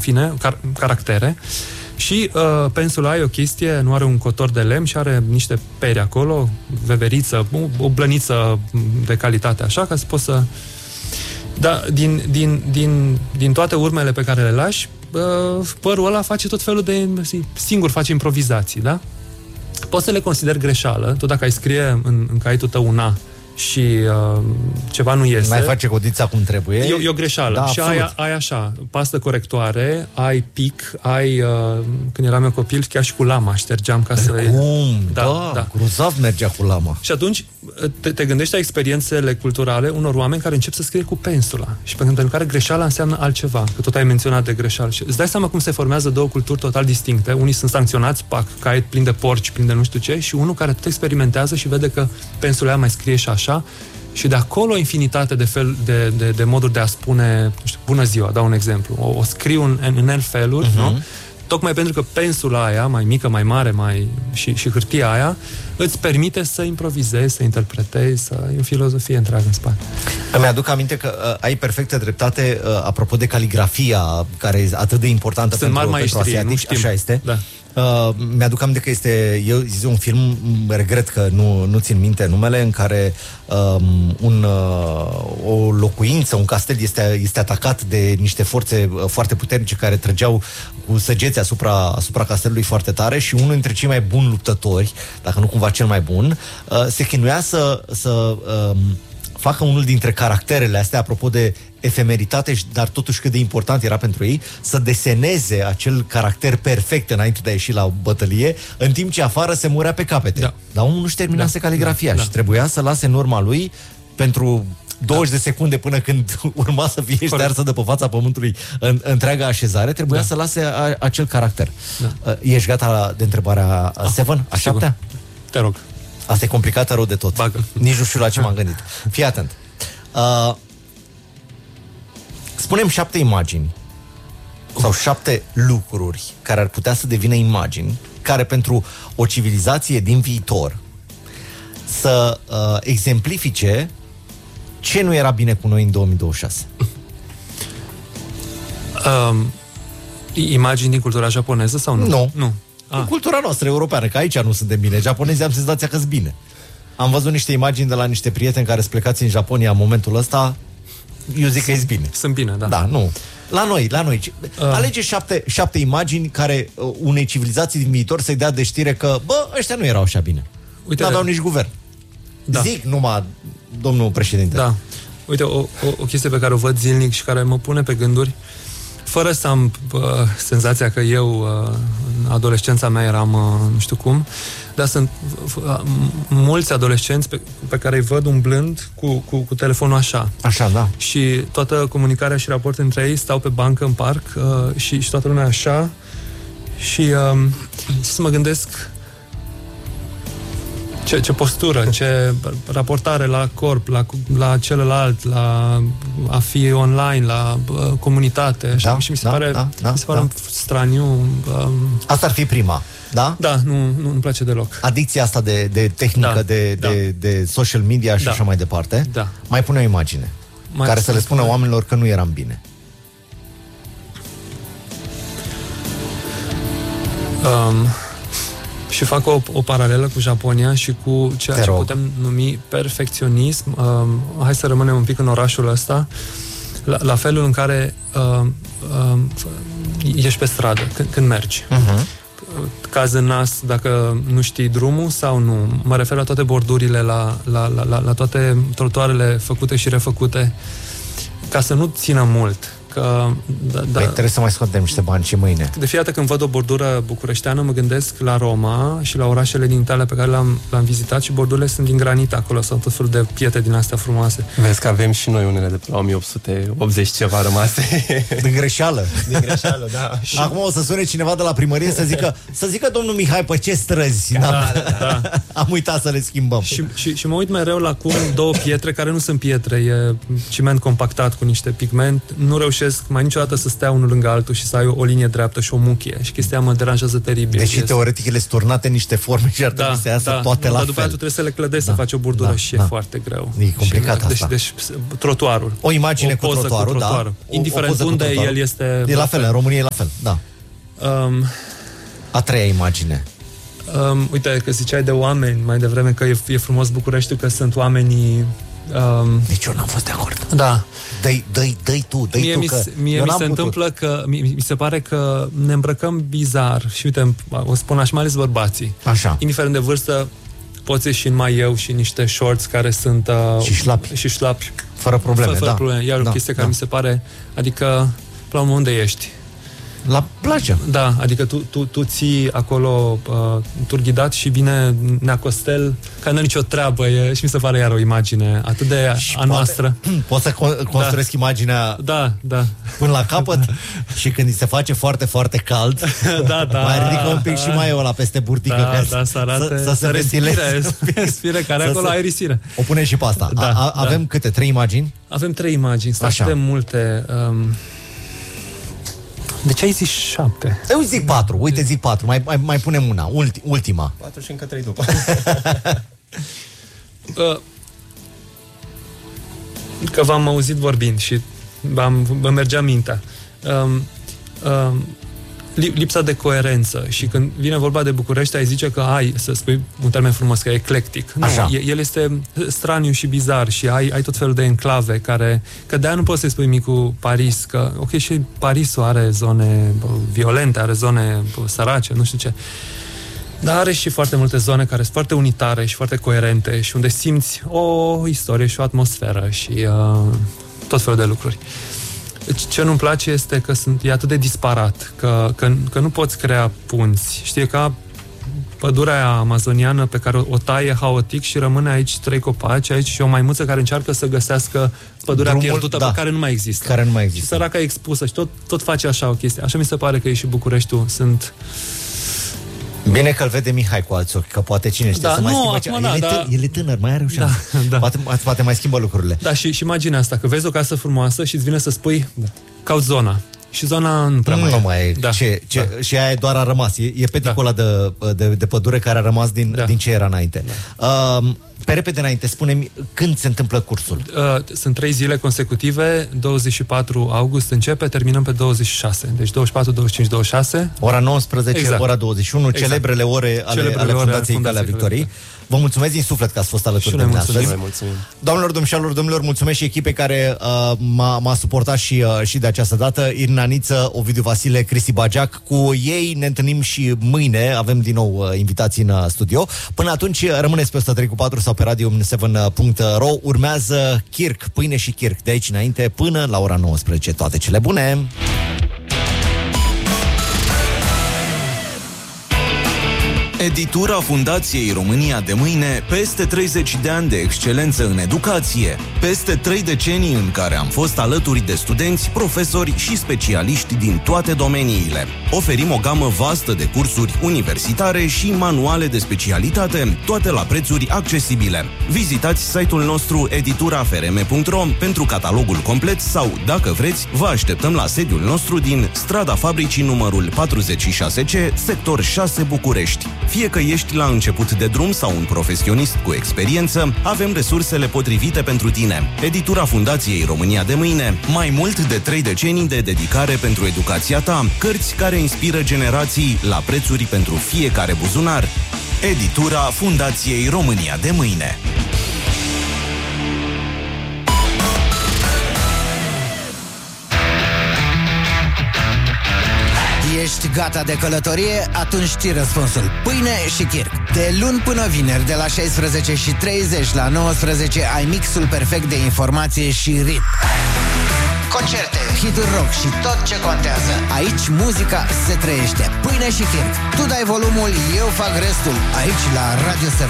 fine, caractere. Și pensul ai o chestie, nu are un cotor de lemn și are niște peri acolo, veveriță, o blăniță de calitate, așa, ca să poți să... Da, din toate urmele pe care le lași, părul ăla face tot felul de... singur face improvizații, da? Poți să le consideri greșeală, tot dacă ai scrie în caietul tău un A și ceva nu iese. Mai face codița cum trebuie. E o greșeală. Da, și ai așa, pastă corectoare, ai pic, ai, când eram eu copil, chiar și cu lama ștergeam ca să... Cum? Da, grozav mergea cu lama. Și atunci te gândești la experiențele culturale unor oameni care încep să scrie cu pensula. Și pentru care greșeala înseamnă altceva, că tot ai menționat de greșeală. Și îți dai seama cum se formează două culturi total distincte. Unii sunt sancționați, caiet plin de porci, plin de nu știu ce, și unul care tot experimentează și vede că pensula aia mai scrie și așa. Și de acolo infinitate de moduri de a spune, nu știu, bună ziua, dau un exemplu. O scriu în N feluri, nu? Tocmai pentru că pensula aia, mai mică, mai mare, și hârtia aia, îți permite să improvizezi, să interpretezi, să ai o filozofie întreagă în spate. Îmi aduc aminte că ai perfectă dreptate apropo de caligrafia, care e atât de importantă pentru asiatici. Așa este. Da. Mi-aduc aminte că este un film, regret că nu țin minte numele, în care o locuință, un castel este atacat de niște forțe foarte puternice care trăgeau cu săgeți asupra castelului foarte tare și unul dintre cei mai buni luptători, dacă nu cumva cel mai bun, se chinuia să facă unul dintre caracterele astea, apropo de efemeritate, dar totuși cât de important era pentru ei, să deseneze acel caracter perfect înainte de a ieși la bătălie, în timp ce afară se murea pe capete. Da. Dar omul nu-și terminase caligrafia și trebuia să lase în urma lui pentru 20 de secunde până când urma să fie ștearsă de pe fața pământului întreaga așezare, trebuia să lase acel caracter. Da. Ești gata de întrebarea 7? A 7-a? Te rog. Asta e complicată rău de tot. Bagă. Nici nu știu la ce m-am gândit. Fii atent. Spunem 7 imagini sau 7 lucruri care ar putea să devină imagini, care pentru o civilizație din viitor să exemplifice ce nu era bine cu noi în 2026. Imagini din cultura japoneză sau nu? Nu. În cultura noastră europeană, că aici nu suntem bine. Japonezii am senzația că-s bine. Am văzut niște imagini de la niște prieteni care sunt plecați în Japonia în momentul ăsta. Eu zic că e bine. Sunt bine, da. Da, nu. La noi. Alege 7 imagini care unei civilizații din viitor să-i dea de știre că, ăștia nu erau așa bine. Uite, n-aveau nici guvern. Da. Zic numai, domnul președinte. Da. Uite, o chestie pe care o văd zilnic și care mă pune pe gânduri, fără să am senzația că eu în adolescența mea eram nu știu cum, dar sunt mulți adolescenți pe care îi văd umblând cu telefonul așa. Așa, da. Și toată comunicarea și raportul între ei stau pe bancă în parc și toată lumea așa și să mă gândesc ce postură, ce raportare la corp, la celălalt, la a fi online, la comunitate. Da, și mi se pare straniu. Asta ar fi prima, da? Da, nu-mi place deloc. Adicția asta de tehnică, de social media și așa mai departe. Da. Mai pune o imagine care să le spună oamenilor că nu eram bine. Și fac o paralelă cu Japonia și cu ceea ce putem numi perfecționism. Hai să rămânem un pic în orașul ăsta, la felul în care ești pe stradă când mergi. Caz în nas dacă nu știi drumul sau nu. Mă refer la toate bordurile, la toate trotuarele făcute și refăcute, ca să nu țină mult. Că, păi trebuie să mai scoatem niște bani și mâine. De fiecare dată când văd o bordură bucureșteană, mă gândesc la Roma și la orașele din Italia pe care le-am vizitat și bordurile sunt din granit acolo, sau tot felul de pietre din astea frumoase. Vezi că avem și noi unele de pe la 1880 ceva rămase. Din greșeală. Din greșeală, da. Acum o să sune cineva de la primărie să zică domnul Mihai, pe ce străzi? Da. Am uitat să le schimbăm. Și mă uit mereu la cum două pietre, care nu sunt pietre, e ciment compactat cu niște pigment, nu reușesc reușesc mai niciodată să stea unul lângă altul și să ai o linie dreaptă și o muchie. Și chestia mă deranjează teribil. Deci teoretic ele sunt turnate în niște forme și ar trebui să iasă toate la dar fel. după aceea tu trebuie să le clădești, să faci o burdură și e foarte greu. E complicat asta. Deci trotuarul. O imagine cu trotuarul, da. Indiferent unde el este... E la fel, în România e la fel, da. A treia imagine. Uite, că ziceai de oameni mai devreme, că e frumos Bucureștiul, că sunt oamenii... Deci eu n-am fost de acord. Da. Dă-i tu, Mie mi se întâmplă că mi se pare că ne îmbrăcăm bizar și uite, o spun așa, mai ales bărbații. Așa. Indiferent de vârstă, poți ieși în maieu și niște shorts care sunt... Și șlapi. Fără probleme, fără probleme. Iar o chestie care mi se pare... Adică, la unde ești? La plajă. Da, adică tu ții acolo tur ghidat și vine Nea Costel, care nu are nicio treabă, și mi se pare iar o imagine atât de a noastră. Poți să construiesc imaginea până la capăt și când îi se face foarte, foarte cald, mai ridică un pic și mai e ăla peste burtică să se respire, care acolo aerisire. O punem și pe asta. Avem câte? 3 imagini? Avem 3 imagini, sunt atât de multe... De ce ai zis 7? Eu zic 4, uite, zic 4. Mai punem una, ultima. 4 și încă 3 după. Că v-am auzit vorbind și mă mergea mintea. Lipsa de coerență. Și când vine vorba de București, ai zice că ai, să spui un termen frumos, că e eclectic. Nu, el este straniu și bizar și ai tot felul de enclave care... Că de-aia nu poți să-i spui micul Paris, că ok, și Parisul are zone violente, are zone sărace, nu știu ce. Dar are și foarte multe zone care sunt foarte unitare și foarte coerente și unde simți o istorie și o atmosferă și tot felul de lucruri. Ce nu-mi place este că e atât de disparat, că nu poți crea punți. Știi, ca pădurea aia amazoniană pe care o taie haotic și rămâne aici 3 copaci, aici și o maimuță care încearcă să găsească pădurea pierdută pe care nu mai există. Care nu mai există. Și săraca e expusă și tot face așa o chestie. Așa mi se pare că e și Bucureștiul. Sunt... Bine că îl vede Mihai cu alți ochi, că poate cine știe să mai schimbă. El e tânăr, mai are o șansă. Poate mai schimbă lucrurile. Da, și imaginea asta, că vezi o casă frumoasă și îți vine să spui cauți zona. Și zona nu prea mai e. Și aia doar a rămas. E peticul ăla de pădure care a rămas din ce era înainte. Pe repede înainte, spune-mi când se întâmplă cursul. Sunt 3 zile consecutive, 24 august începe, terminăm pe 26. Deci 24, 25, 26. Ora 19, ora 21, celebrele ore ale Fundației Calea Victoriei. Vă mulțumesc din suflet că ați fost alături de mine astăzi. Doamnelor, domnilor, mulțumesc și echipei care m-a suportat și de această dată. Irina Niță, Ovidiu Vasile, Cristi Bageac. Cu ei ne întâlnim și mâine. Avem din nou invitații în studio. Până atunci, rămâneți pe 103.4 sau pe radio7.ro. Urmează Kirk, pâine și Kirk. De aici înainte, până la ora 19. Toate cele bune! Editura Fundației România de Mâine, peste 30 de ani de excelență în educație, peste 3 decenii în care am fost alături de studenți, profesori și specialiști din toate domeniile. Oferim o gamă vastă de cursuri universitare și manuale de specialitate, toate la prețuri accesibile. Vizitați site-ul nostru editurafrm.ro pentru catalogul complet sau, dacă vreți, vă așteptăm la sediul nostru din Strada Fabricii numărul 46C, sector 6 București. Fie că ești la început de drum sau un profesionist cu experiență, avem resursele potrivite pentru tine. Editura Fundației România de Mâine, mai mult de 3 decenii de dedicare pentru educația ta, cărți care inspiră generații la prețuri pentru fiecare buzunar. Editura Fundației România de Mâine. Ești gata de călătorie? Atunci știi răspunsul. Pâine și Kirk. De luni până vineri, de la 16:30 la 19, ai mixul perfect de informație și ritm. Concerte, hituri rock și tot ce contează. Aici muzica se trăiește. Pâine și Kirk. Tu dai volumul, eu fac restul. Aici la Radio 7.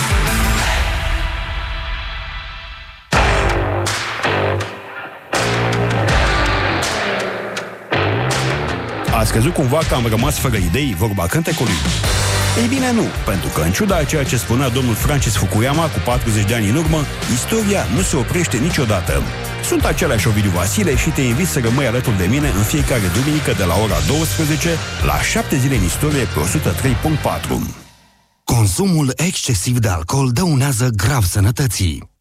Ați crezut cumva că am rămas fără idei, vorba cântecului? Ei bine, nu, pentru că în ciuda a ceea ce spunea domnul Francis Fukuyama cu 40 de ani în urmă, istoria nu se oprește niciodată. Sunt același Ovidiu Vasile și te invit să rămâi alături de mine în fiecare duminică de la ora 12 la 7 zile în istorie pe 103.4. Consumul excesiv de alcool dăunează grav sănătății.